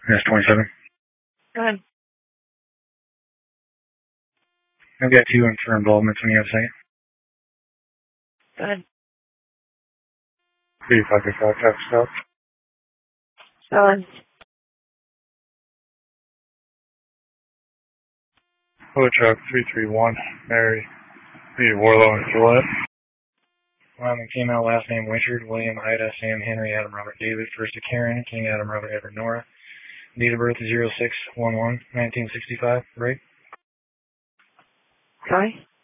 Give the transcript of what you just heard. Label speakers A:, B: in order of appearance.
A: Yes, 27.
B: Go ahead.
A: I've got 2 for involvements when you have a second.
B: Go ahead.
A: 3555 traffic stop.
B: Go ahead.
A: Hello, truck 331, Mary, Warlow, and Gillette. Wyoming female, last name Wishard, William, Ida, Sam, Henry, Adam, Robert, David, first to Karen, King, Adam, Robert, Edward, Nora. Date of birth is 06/11/1965, right?
B: Sorry?